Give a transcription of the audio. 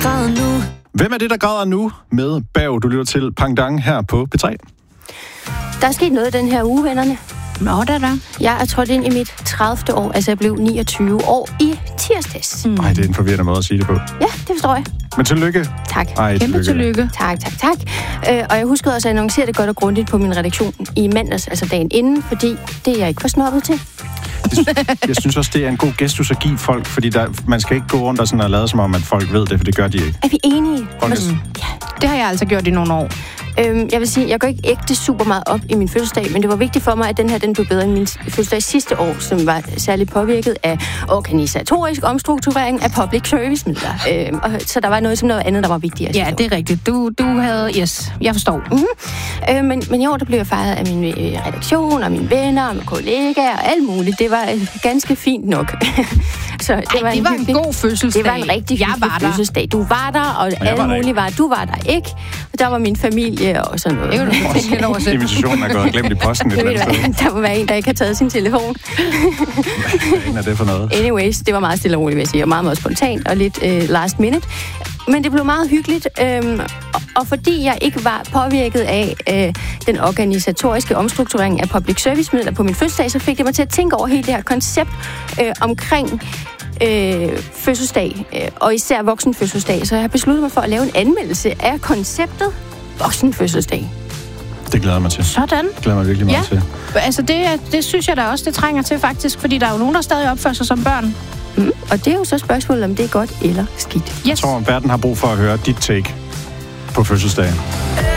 græder nu. Hvem er det, der græder nu med Bav? Du lytter til Pangdang her på P3. Der er sket noget den her uge, vennerne. Nå, der. Jeg er trådt ind i mit 30. år, altså jeg blev 29 år i tirsdags. Nej, det er en forvirrende måde at sige det på. Ja, det forstår jeg. Men tillykke. Tak. Ej, Kæmpe tillykke. Tak. Og jeg huskede også at annoncere det godt og grundigt på min redaktion i mandags, altså dagen inden, fordi det er jeg ikke for snobbet til. Jeg synes også, det er en god gestus at give folk, fordi man skal ikke gå rundt og, sådan og lade som om, at folk ved det, for det gør de ikke. Er vi enige? Ja. Det har jeg altså gjort i nogle år. Jeg vil sige, jeg går ikke ægte super meget op i min fødselsdag, men det var vigtigt for mig, at den blev bedre end min fødselsdag sidste år, som var særligt påvirket af organisatorisk omstrukturering af public service midler. Så der var noget som noget andet, der var vigtigere. Ja, det er rigtigt. Du havde... Yes, jeg forstår. Men i år, der blev jeg fejret af min redaktion, og mine venner, og mine kollegaer, og alt muligt. Det var ganske fint nok. Så det var en god fødselsdag. Det var en rigtig hyggelig fødselsdag. Du var der, og alle mulige var. Du var der ikke. Og der var min familie og sådan noget. Invitationen er gået glemt i posten et eller andet sted. Der må være en, der ikke har taget sin telefon. Hvad er det for noget? Anyways, det var meget stille og roligt, vil jeg sige. Og meget, meget spontant og lidt last minute. Men det blev meget hyggeligt. Og fordi jeg ikke var påvirket af den organisatoriske omstrukturering af public service midler på min fødselsdag, så fik det mig til at tænke over hele det her koncept omkring fødselsdag, og især voksenfødselsdag. Så jeg har besluttet mig for at lave en anmeldelse af konceptet voksenfødselsdag. Det glæder jeg mig til. Sådan. Det glæder mig virkelig meget til. Altså det synes jeg da også, det trænger til faktisk, fordi der er jo nogen, der stadig opfører sig som børn. Og det er jo så spørgsmålet, om det er godt eller skidt. Jeg tror, verden har brug for at høre dit take på fødselsdagen.